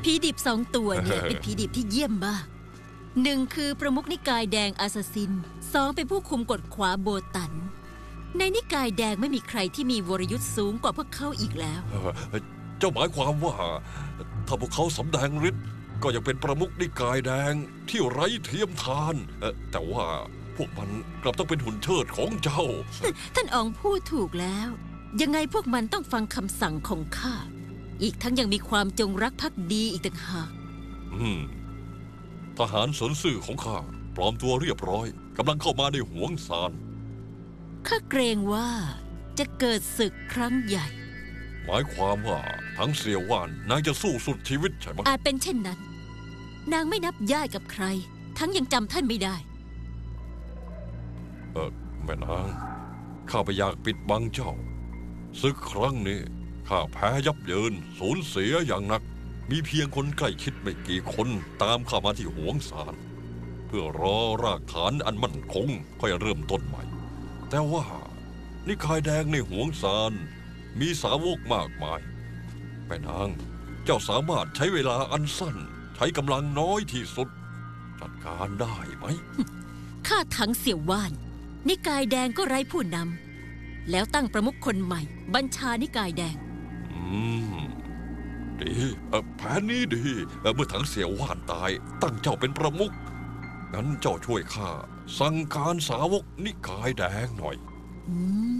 ผีดิบ2 ตัวเนี่ย เป็นผีดิบที่เยี่ยมมาก1คือประมุขนิกายแดงอาซาซิน2เป็นผู้คุมกฎขวาโบตันในนิกายแดงไม่มีใครที่มีวรยุทธ์สูงกว่าพวกเขาอีกแล้วเจ้าหมายความว่าถ้าพวกเขาสำแดงฤทธิ์ก็ยังเป็นประมุขนิกายแดงที่ไร้เทียมทานแต่ว่าพวกมันกลับต้องเป็นหุ่นเชิดของเจ้าท่านอ๋องพูดถูกแล้วยังไงพวกมันต้องฟังคำสั่งของข้าอีกทั้งยังมีความจงรักภักดีอีกต่างหากทหารสนซื่อของข้าปลอมตัวเรียบร้อยกำลังเข้ามาในหวงซานข้าเกรงว่าจะเกิดศึกครั้งใหญ่หมายความว่าทั้งเสี่ยวว่านนางจะสู้สุดชีวิตใช่ไหมอาจเป็นเช่นนั้นนางไม่นับญาติกับใครทั้งยังจำท่านไม่ได้แม่นางข้าไม่อยากปิดบังเจ้าศึกครั้งนี้ข้าแพ้ยับเยินสูญเสียอย่างหนักมีเพียงคนใกล้ชิดไม่กี่คนตามข้ามาที่หวงซานเพื่อรอรากฐานอันมั่นคงค่อยเริ่มต้นใหม่แต่ว่านิกายแดงในหวงซานมีสาวกมากมายแม่นางเจ้าสามารถใช้เวลาอันสั้นใช้กำลังน้อยที่สุดจัดการได้ไหมข้าถังเสี่ยวว่านนิกายแดงก็ไร้ผู้นำแล้วตั้งประมุขคนใหม่บัญชานิกายแดงดีแผนนี้ดีเมื่อถังเสี่ยวว่านตายตั้งเจ้าเป็นประมุขงั้นเจ้าช่วยข้าสั่งการสาวกนิกายแดงหน่อย